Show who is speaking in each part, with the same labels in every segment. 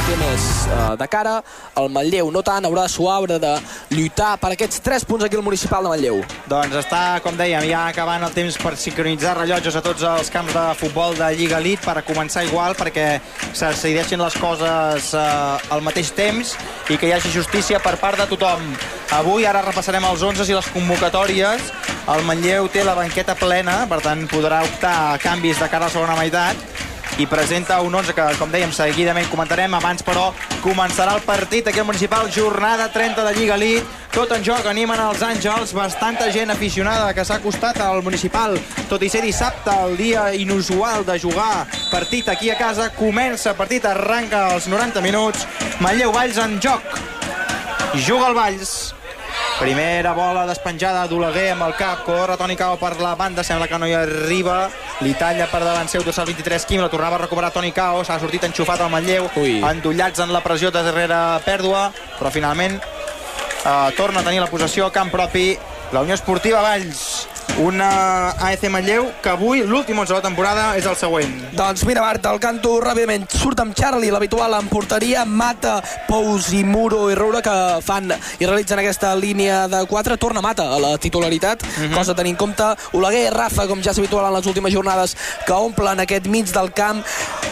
Speaker 1: té més de cara. El Manlleu no tant, haurà de suar, haurà de lluitar per aquests 3 punts aquí al Municipal de Manlleu.
Speaker 2: Doncs està, com dèiem, ja acabant el temps per sincronitzar rellotges a tots els camps de futbol de Lliga Elite per començar igual, perquè se decideixin les coses al mateix temps i que hi hagi justícia per part de tothom. Avui ara repassarem els 11 i les convocatòries. El Manlleu té la banqueta plena, per tant podrà optar a canvis de cara a la segona meitat, i presenta un 11 que, com dèiem, seguidament comentarem. Abans, però, començarà el partit aquí al Municipal, jornada 30 de Lliga Elite. Tot en joc, animen els Àngels, bastanta gent aficionada que s'ha acostat al Municipal, tot i ser dissabte, el dia inusual de jugar partit aquí a casa. Comença el partit, arranca als 90 minuts. Manlleu Valls en joc. Juga el Valls. Primera bola despenjada d'Oleguer amb el cap, corre Toni Cao per la banda, sembla que no hi arriba, li talla per davant seu dorsal 23 Quim, la tornava a recuperar Toni Cao, s'ha sortit enxufat al Manlleu, endollats en la pressió de darrere pèrdua, però finalment torna a tenir la possessió a camp propi la Unió Esportiva Valls. Una AEC Manlleu que avui, l'últim 11 de la temporada, és el següent.
Speaker 1: Doncs mira, Marta, el canto ràpidament surt amb Charlie, l'habitual en porteria, Mata, Pous i Muro i Roura, que fan i realitzen aquesta línia de 4. Torna Mata a la titularitat, cosa a tenir en compte. Oleguer, Rafa, com ja és habitual en les últimes jornades, que omplen aquest mig del camp,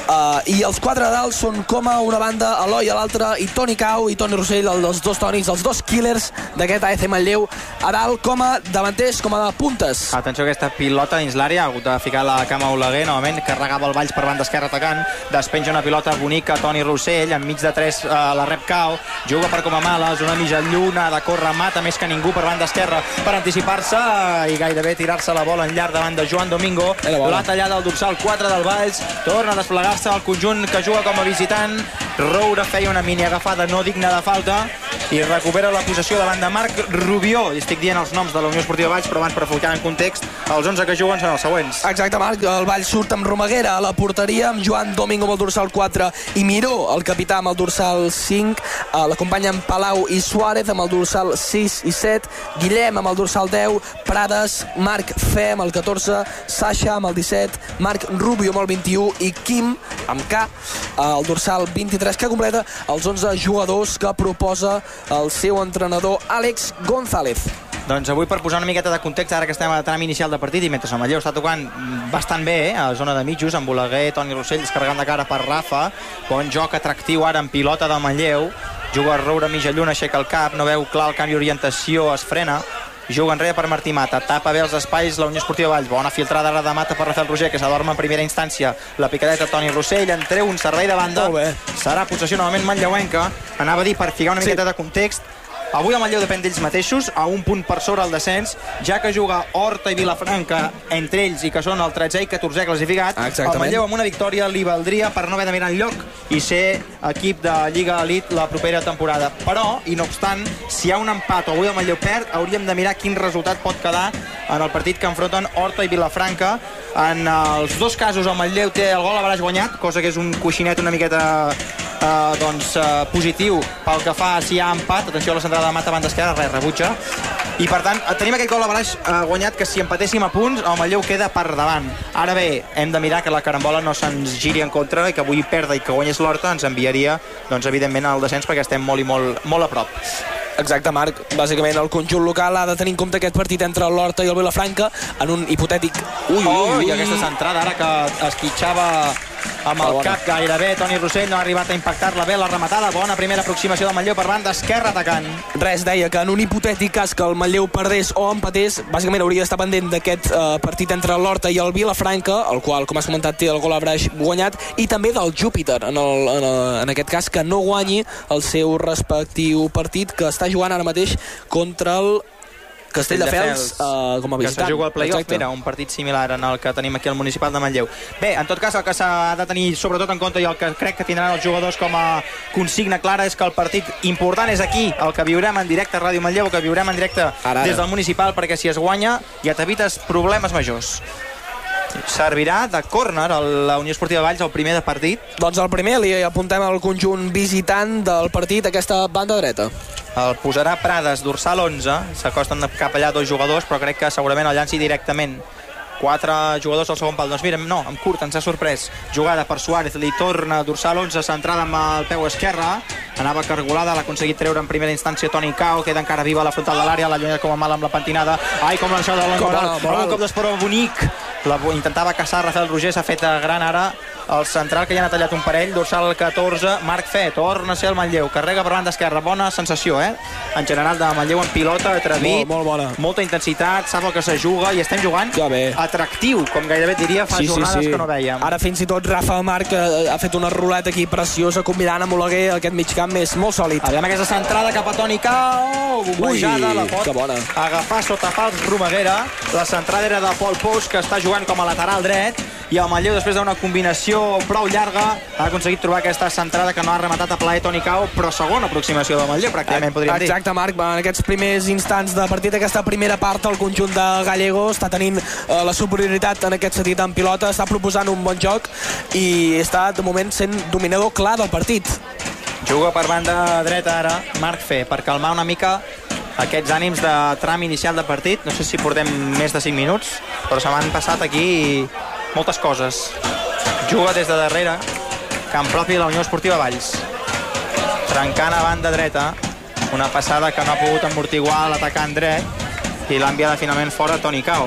Speaker 1: i els 4 de dalt són com a una banda, Eloi a l'altra, i Toni Cau i Toni Rossell, els dos Tonis, els dos killers d'aquest AEC Manlleu, a dalt com a davanters, com a puntes.
Speaker 2: Atenció a aquesta pilota dins l'àrea, ha hagut de ficar la cama Oleguer, novament carregava el Valls per banda esquerra atacant, despenja una pilota bonica Toni Rossell, enmig de 3 la rep Cao, juga per com a males, una mitja lluna de córrer Mata més que ningú per banda esquerra per anticipar-se i gairebé tirar-se la bola en llarg davant de Joan Domingo, la tallada al dorsal 4 del Valls, torna a desplegar-se el conjunt que juga com a visitant. Roura feia una mini agafada no digna de falta i recupera la possessió davant de Marc Rubió, i estic dient els noms de la Unió Esportiva Valls, però abans per ficar en context, els 11 que juguen són els següents.
Speaker 1: Exacte, Marc, el Valls surt amb Romaguera a la porteria, amb Joan Domingo amb el dorsal 4 i Miró, el capità, amb el dorsal 5, l'acompanyen Palau i Suárez amb el dorsal 6 i 7, Guillem amb el dorsal 10, Prades, Marc Fe amb el 14, Sasha amb el 17, Marc Rubio amb el 21 i Quim amb K, el dorsal 23, que completa els 11 jugadors que proposa el seu entrenador Àlex González.
Speaker 2: Doncs avui, per posar una miqueta de context, ara que estem a tram inicial de partit i mentre el Manlleu està tocant bastant bé, a la zona de mitjos, amb Oleguer, Toni Rossell descarregant de cara per Rafa, bon joc atractiu ara en pilota del Manlleu, juga a Roura mitja lluna, aixeca el cap, no veu clar el canvi d'orientació, es frena, juga enrere per Martí Mata, tapa bé els espais la Unió Esportiva Valls, bona filtrada ara de Mata per Rafael Roger, que s'adorma en primera instància, la picadeta Toni Rossell, en treu un servei de banda, serà possessió novament manlleuenca. Anava a dir, per ficar una miqueta de context, avui el Manlleu depèn d'ells mateixos, a un punt per sobre el descens, ja que juga Horta i Vilafranca entre ells i que són el 13è i 14è classificat. El Manlleu amb una victòria li valdria per no haver de mirar enlloc i ser equip de Lliga Elite la propera temporada. Però, i no obstant, si hi ha un empat o avui el Manlleu perd, hauríem de mirar quin resultat pot quedar en el partit que enfronten Horta i Vilafranca. En els dos casos el Manlleu té el gol a baraix guanyat, cosa que és un coixinet una miqueta positiu pel que fa si hi ha empat. Atenció a la centrada de Mata, banda esquerra, res, rebutja, i per tant tenim aquest gol a baraix guanyat que si empatéssim a punts el Manlleu queda per davant. Ara bé, hem de mirar que la carambola no se'ns giri en contra i que avui perda i que guanyés l'Horta ens enviaria, doncs, evidentment al descens, perquè estem molt i molt a prop.
Speaker 1: Exacte, Marc. Bàsicament el conjunt local ha de tenir en compte aquest partit entre l'Horta i el Vilafranca en un hipotètic...
Speaker 2: I aquesta centrada ara que esquitxava amb el cap gairebé Toni Rossell, no ha arribat a impactar-la bé la rematada. Bona primera aproximació del Manlleu per banda esquerra atacant.
Speaker 1: Res, deia que en un hipotètic cas que el Manlleu perdés o empatés, bàsicament hauria d'estar pendent d'aquest partit entre l'Horta i el Vilafranca, el qual, com has comentat, té el gol a braix guanyat, i també del Júpiter, en aquest cas, que no guanyi el seu respectiu partit, que està jugant ara mateix contra el Castelldefels com a visitant.
Speaker 2: Que se juga al play-off, mira, un partit similar en el que tenim aquí al Municipal de Manlleu. Bé, en tot cas, el que s'ha de tenir sobretot en compte i el que crec que tindran els jugadors com a consigna clara és que el partit important és aquí, el que viurem en directe a Ràdio Manlleu, el que viurem en directe des del Municipal, perquè si es guanya ja t'evites problemes majors. Servirà de córner a la Unió Esportiva Valls el primer de partit.
Speaker 1: Doncs el primer li apuntem al conjunt visitant del partit, aquesta banda dreta.
Speaker 2: El posarà Prades, dorsal 11, s'acosten cap allà dos jugadors, però crec que segurament el llanci directament 4 jugadors al segon pal. Doncs mira, no, en curt ens ha sorprès. Jugada per Suárez, li torna dorsal 11, centrada amb el peu esquerre. Anava cargolada, l'ha aconseguit treure en primera instància Toni Cao, queda encara viva a la frontal de l'àrea, la llunyada com a mal amb la pentinada. Ai, com l'enxau de l'Angoral, un cop d'esperó bonic. Intentava caçar Rafael Roger, s'ha fet gran ara el central, que ja n'ha tallat un parell. Dorsal 14, Marc Fe, torna a ser el Manlleu, carrega per banda esquerra, bona sensació, en general de Manlleu en pilota, atrevit,
Speaker 1: molt bona,
Speaker 2: molta intensitat, sap el que se juga, i estem jugant atractiu, com gairebé diria fa jornades que no vèiem.
Speaker 1: Ara fins i tot Rafa Marc ha fet una ruleta aquí preciosa, combinant amb Oleguer, aquest migcamp és molt sòlid.
Speaker 2: Aviam aquesta centrada cap a Toni Cao, bombejada, la pot agafar sota pals Romaguera. La centrada era de Pol Pous, que està jugant com a lateral dret, i el Manlleu, després d'una combinació prou llarga, ha aconseguit trobar aquesta centrada que no ha rematat a plaer Toni Cao, però segona aproximació del Manlleu, pràcticament, podríem dir.
Speaker 1: Exacte, Marc, en aquests primers instants de partit, aquesta primera part, el conjunt de Gallego està tenint la superioritat en aquest sentit en pilota, està proposant un bon joc i està, de moment, sent dominador clar del partit.
Speaker 2: Juga per banda dreta ara Marc Fe, per calmar una mica aquests ànims de tram inicial de partit. No sé si portem més de 5 minuts, però se m'han passat aquí moltes coses. Juga des de darrere, camp propi de la Unió Esportiva Valls, trencant a banda dreta, una passada que no ha pogut amortiguar l'atacant dret i l'ha enviada finalment fora Toni Cao.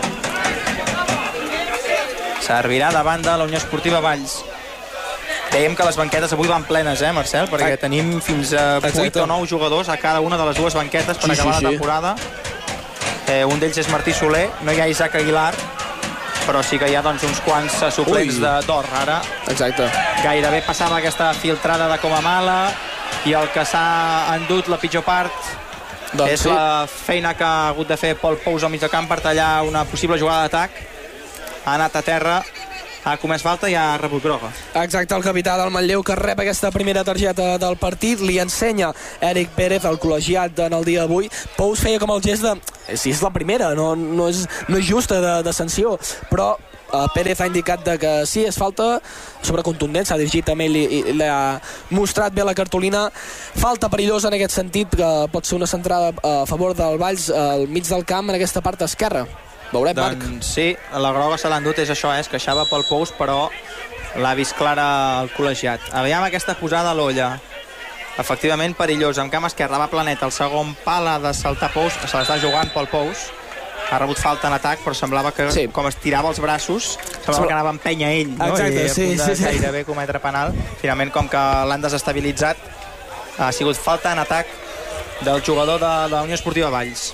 Speaker 2: Servirà de banda la Unió Esportiva Valls. Dèiem que les banquetes avui van plenes, Marcel? Perquè tenim fins a 8 o 9 jugadors a cada una de les dues banquetes per acabar la temporada. Un d'ells és Martí Soler, no hi ha Isaac Aguilar, però sí que hi ha uns quants suplents d'or ara.
Speaker 1: Exacte.
Speaker 2: Gairebé passava aquesta filtrada de Comamala i el que s'ha endut la pitjor part és la feina que ha hagut de fer Pol Pous al mig del camp per tallar una possible jugada d'atac. Ha anat a terra, ha comès falta i ha rebut groga.
Speaker 1: Exacte, el capità del Manlleu que rep aquesta primera targeta del partit, li ensenya Eric Pérez, el col·legiat en el dia d'avui. Pous feia com el gest de si és la primera, no és justa de sanció, però Pérez ha indicat que sí, és falta sobre contundent, s'ha dirigit també i li ha mostrat bé la cartolina. Falta perillosa en aquest sentit, que pot ser una centrada a favor del Valls al mig del camp en aquesta part esquerra. Veurem, Marc.
Speaker 2: Doncs sí, la groga se l'ha endut, és això, es queixava pel Pous, però l'ha vist clara el col·legiat. Aviam aquesta posada a l'olla, efectivament perillosa, en camp esquerre, va Planeta, el segon pal ha de saltar Pous, se l'està jugant pel Pous, ha rebut falta en atac, però semblava que com estirava els braços, semblava que anava a empènyer ell, no?
Speaker 1: Exacte,
Speaker 2: I a punt de gairebé cometre penal. Finalment, com que l'han desestabilitzat, ha sigut falta en atac del jugador de la Unió Esportiva Valls.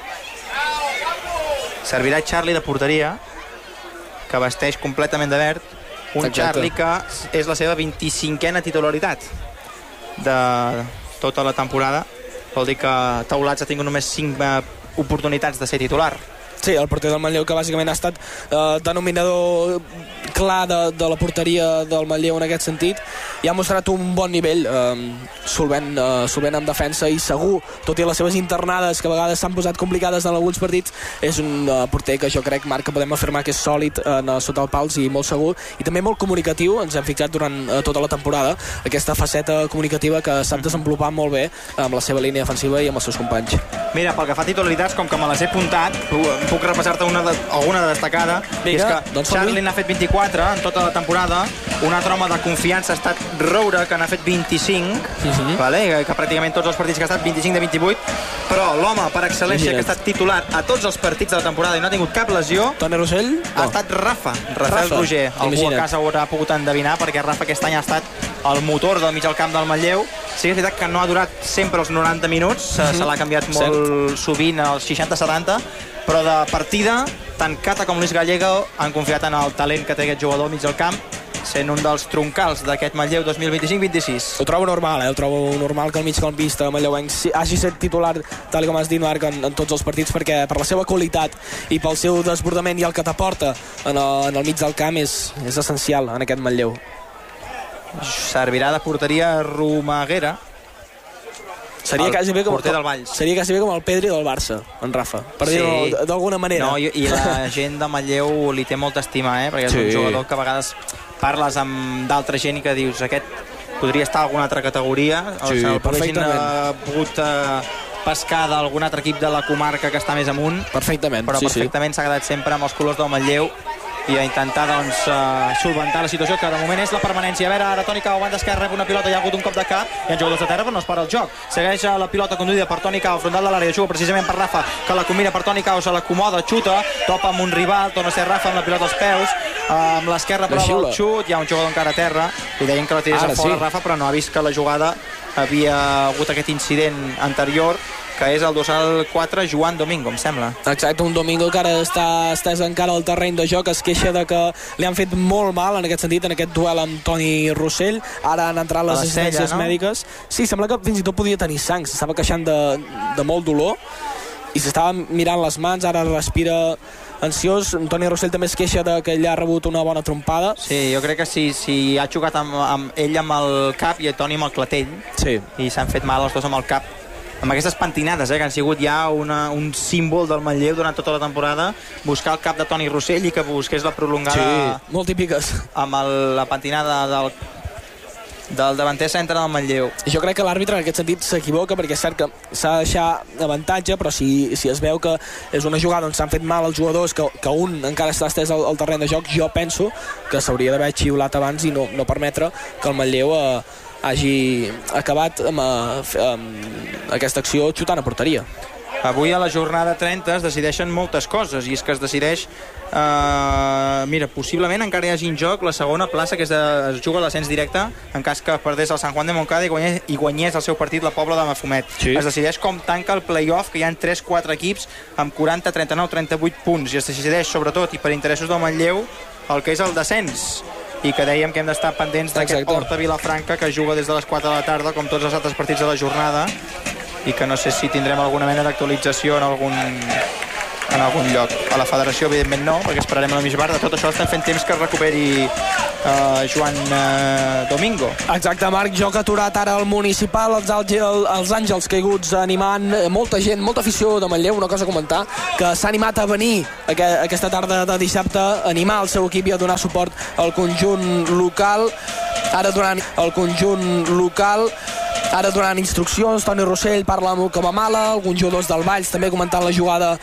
Speaker 2: Servirà Charlie de porteria, que vesteix completament de verd. Un Charlie que és la seva 25a titularitat de tota la temporada. Vol dir que Taulats ha tingut només 5 oportunitats de ser titular.
Speaker 1: Sí, el porter del Manlleu, que bàsicament ha estat denominador clar de la porteria del Manlleu en aquest sentit, i ha mostrat un bon nivell, solvent en defensa, i segur, tot i les seves internades que a vegades s'han posat complicades en alguns partits, és un porter que jo crec, Marc, que podem afirmar que és sòlid sota el pals i molt segur, i també molt comunicatiu. Ens hem fixat durant tota la temporada aquesta faceta comunicativa que sap desenvolupar molt bé amb la seva línia defensiva i amb els seus companys.
Speaker 2: Mira, pel que fa a titularitats, com que me les he apuntat, puc repassar-te alguna de destacada. És que Charlie n'ha fet 24 en tota la temporada, un altre home de confiança ha estat Roure, que n'ha fet 25, que pràcticament tots els partits que ha estat 25 de 28, però l'home per excel·lència que ha estat titular a tots els partits de la temporada i no ha tingut cap lesió ha estat Rafael Roger. Algú a casa ho haurà pogut endevinar, perquè Rafa aquest any ha estat el motor del mig del camp del Manlleu. Sí que és veritat que no ha durat sempre els 90 minuts, se l'ha canviat molt sovint als 60-70, però de partida, tant Cata com Luis Gallego han confiat en el talent que té aquest jugador al mig del camp, sent un dels troncals d'aquest Manlleu 2025-26.
Speaker 1: Ho trobo normal, ho trobo normal que el migcampista manlleuenc hagi estat titular, tal com has dit, Marc, en tots els partits, perquè per la seva qualitat i pel seu desbordament i el que t'aporta en el mig del camp és essencial en aquest Manlleu.
Speaker 2: Servirà de porteria Romaguera,
Speaker 1: seria quasi bé
Speaker 2: porter del Valls.
Speaker 1: Seria quasi bé com el Pedri del Barça, en Rafa, per dir-ho d'alguna manera.
Speaker 2: No, i la gent de Manlleu li té molta estima, perquè és un jugador que a vegades parles amb d'altra gent i que dius aquest podria estar a alguna altra categoria. El Pavellín ha pogut pescar d'algun altre equip de la comarca que està més amunt.
Speaker 1: Perfectament,
Speaker 2: però
Speaker 1: sí,
Speaker 2: perfectament s'ha quedat sempre amb els colors del Manlleu i a intentar doncs, solventar la situació que de moment és la permanència. A veure, ara Toni Cau, banda esquerra, rep una pilota, hi ha hagut un cop de cap, hi ha jugadors de terra però no es para el joc. Segueix la pilota conduïda per Toni Cau, frontal de l'àrea, juga precisament per Rafa, que la combina per Toni Cau, se l'acomoda, xuta, topa amb un rival, torna a ser Rafa amb la pilota als peus, amb l'esquerra prova el xut, hi ha un jugador encara a terra, li deien que la tirés a fora Rafa, però no ha vist que la jugada havia hagut aquest incident anterior, que és el dorsal 4, Joan Domingo, em sembla.
Speaker 1: Exacte, un Domingo que ara està estès encara al terreny de joc, es queixa de que li han fet molt mal en aquest sentit, en aquest duel amb Toni Rossell. Ara han entrat les assistències mèdiques. Sí, sembla que fins i tot podia tenir sang, s'estava queixant de molt dolor i s'estava mirant les mans, ara respira ansiós. Toni Rossell també es queixa de que ell ha rebut una bona trompada.
Speaker 2: Sí, jo crec que si ha xocat amb ell amb el cap i Toni amb el clatell,
Speaker 1: sí,
Speaker 2: i s'han fet mal els dos amb el cap, amb aquestes pentinades, que han sigut ja un símbol del Manlleu durant tota la temporada, buscar el cap de Toni Rossell i que busqués la prolongada.
Speaker 1: Sí, molt típiques.
Speaker 2: Amb la pentinada del davanter centre del Manlleu.
Speaker 1: Jo crec que l'àrbitre en aquest sentit s'equivoca, perquè és cert que s'ha de deixar avantatge, però si es veu que és una jugada on s'han fet mal els jugadors, que un encara està estès al terreny de joc, jo penso que s'hauria d'haver xiulat abans i no permetre que el Manlleu hagi acabat amb aquesta acció xutant a porteria.
Speaker 2: Avui a la jornada 30 es decideixen moltes coses, i és que es decideix possiblement encara hi hagi en joc la segona plaça, que es juga l'ascens directe en cas que perdés el Sant Juan de Montcada i guanyés el seu partit la Pobla de Mafumet. Sí. Es decideix com tanca el play-off, que hi ha 3-4 equips amb 40, 39, 38 punts, i es decideix sobretot, i per interessos del Manlleu, el que és el descens, i que dèiem que hem d'estar pendents d'aquest Horta Vilafranca, que juga des de les 4 de la tarda com tots els altres partits de la jornada, i que no sé si tindrem alguna mena d'actualització en algun lloc. A la federació evidentment no, perquè esperarem a la mitja part. De tot això estem fent temps que es recuperi Joan Domingo.
Speaker 1: Exacte, Marc, joc aturat ara al municipal, els Àngels caiguts animant, molta gent, molta afició de Manlleu. Una cosa a comentar, que s'ha animat a venir aquesta tarda de dissabte a animar el seu equip i a donar suport al conjunt local. Ara donant instruccions, Toni Rossell parla amb Cabamala, alguns jugadors del Valls també comentant la jugada